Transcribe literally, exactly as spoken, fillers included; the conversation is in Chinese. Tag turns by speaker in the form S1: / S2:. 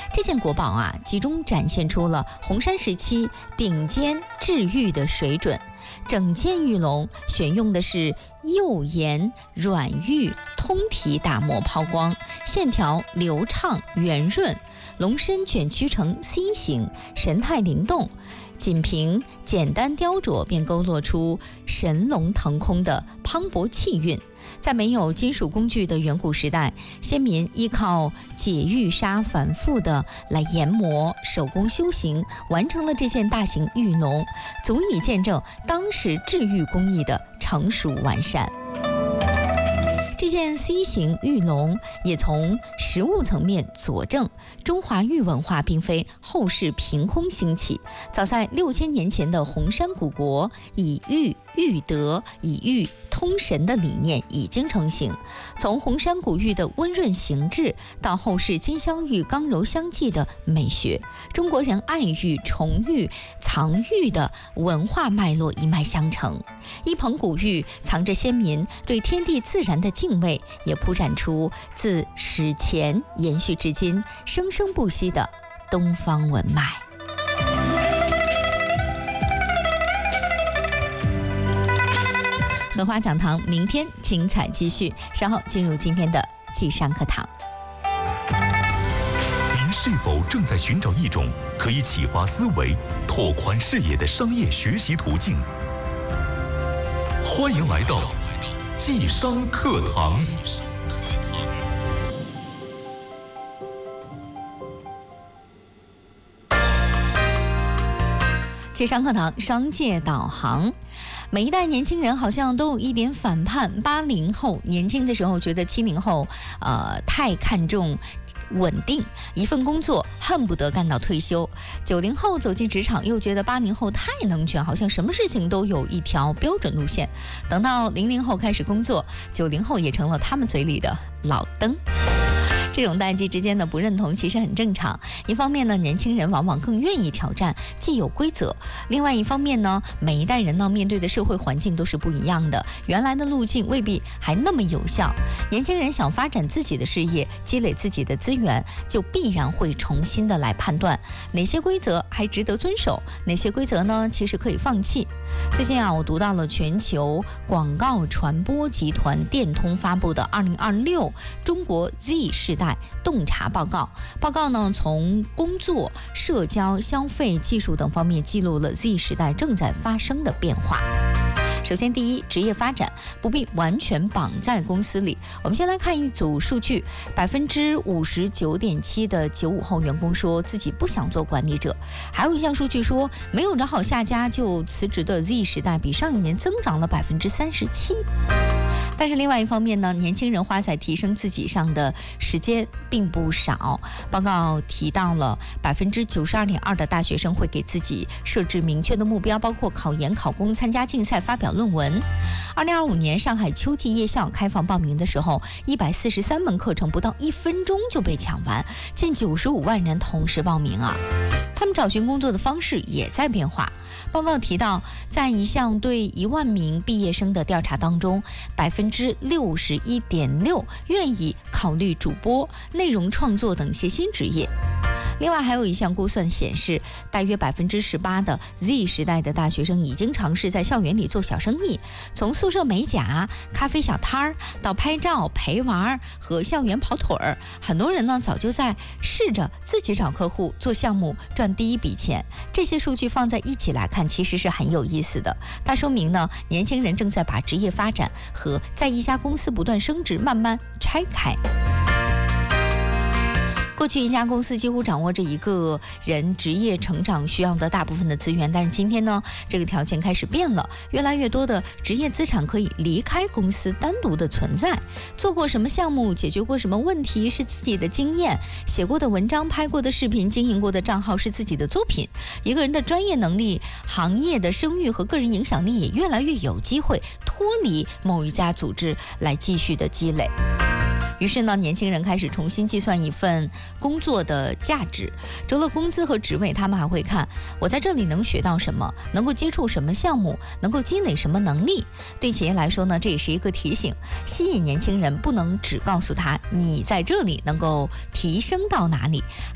S1: 这件国宝啊，集中展现出了红山时期顶尖制玉的水准。整件玉龙选用的是釉岩软玉通体打磨抛光，线条流畅圆润，龙身卷曲成 C 形，神态灵动，仅凭简单雕琢便勾勒出神龙腾空的磅礴气韵。在没有金属工具的远古时代，先民依靠解玉砂反复的来研磨，手工修行，完成了这件大型玉龙，足以见证当时制玉工艺的成熟完善。这件 C 型玉龙也从实物层面佐证，中华玉文化并非后世凭空兴起。早在六千年前的红山古国，以玉喻德、以玉通神的理念已经成型。从红山古玉的温润形制，到后世金镶玉刚柔相济的美学，中国人爱玉、崇玉、藏玉的文化脉络一脉相承。一捧古玉藏着先民对天地自然的敬畏，也铺展出自史前延续至今生生不息的东方文脉。荷花讲堂明天精彩继续，稍后进入今天的记商课堂。
S2: 您是否正在寻找一种可以启发思维、拓宽视野的商业学习途径？欢迎来到记商课堂。
S1: 记商课堂商界导航。每一代年轻人好像都有一点反叛。八零后年轻的时候觉得七零后呃太看重稳定，一份工作恨不得干到退休。九零后走进职场又觉得八零后太能卷，好像什么事情都有一条标准路线。等到零零后开始工作，九零后也成了他们嘴里的老登。这种代际之间的不认同其实很正常。一方面呢，年轻人往往更愿意挑战既有规则；另外一方面呢，每一代人呢面对的社会环境都是不一样的，原来的路径未必还那么有效。年轻人想发展自己的事业，积累自己的资源，就必然会重新的来判断哪些规则还值得遵守，哪些规则呢其实可以放弃。最近啊，我读到了全球广告传播集团电通发布的二零二六中国 Z 世代洞察报告。报告呢，从工作、社交、消费、技术等方面记录了 Z 时代正在发生的变化。首先，第一，职业发展不必完全绑在公司里。我们先来看一组数据：百分之五十九点七的九五后员工说自己不想做管理者。还有一项数据说，没有找好下家就辞职的 Z 时代比上一年增长了百分之三十七。但是另外一方面呢，年轻人花在提升自己上的时间并不少。报告提到了百分之九十二点二的大学生会给自己设置明确的目标，包括考研、考公、参加竞赛、发表论文。二零二五年上海秋季夜校开放报名的时候，一百四十三门课程不到一分钟就被抢完，近九十五万人同时报名啊！他们找寻工作的方式也在变化。报告提到，在一项对一万名毕业生的调查当中，百分之六十一点六愿意考虑主播、内容创作等些新职业。另外还有一项估算显示，大约百分之十八的 Z 时代的大学生已经尝试在校园里做小生意，从宿舍美甲、咖啡小摊儿到拍照、陪玩和校园跑腿儿，很多人呢早就在试着自己找客户、做项目赚第一笔钱。这些数据放在一起来看，其实是很有意思的。它说明呢，年轻人正在把职业发展和在一家公司不断升职慢慢拆开。过去一家公司几乎掌握着一个人职业成长需要的大部分的资源，但是今天呢，这个条件开始变了，越来越多的职业资产可以离开公司单独的存在。做过什么项目，解决过什么问题是自己的经验，写过的文章、拍过的视频、经营过的账号是自己的作品。一个人的专业能力、行业的声誉和个人影响力也越来越有机会脱离某一家组织来继续的积累。于是呢，年轻人开始重新计算一份工作的价值。除了工资和职位，他们还会看我在这里能学到什么，能够接触什么项目，能够积累什么能力。对企业来说呢，这也是一个提醒，吸引年轻人不能只告诉他你在这里能够提升到哪里，